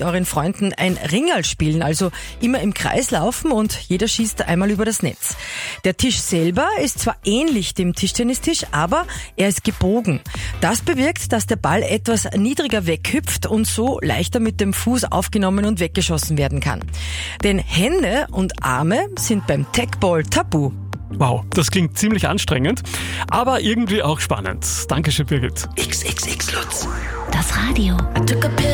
euren Freunden ein Ringerl spielen, also immer im Kreis laufen und jeder schießt einmal über das Netz. Der Tisch selber ist zwar ähnlich dem Tischtennistisch, aber er ist gebogen. Das bewirkt, dass der Ball etwas niedriger weghüpft und so leichter mit dem Fuß aufgenommen und weggeschossen werden kann. Denn Hände und Arme sind beim Tagball tabu. Wow, das klingt ziemlich anstrengend, aber irgendwie auch spannend. Dankeschön, Birgit. XXX Lutz. Das Radio.